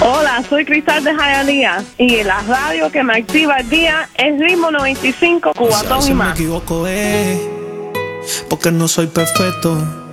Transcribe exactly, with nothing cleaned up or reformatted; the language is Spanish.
Hola, soy Cristal de Hialeah y la radio que me activa el día es Ritmo noventa y cinco, Cubatón y Si me más. equivoco, eh, porque no soy perfecto.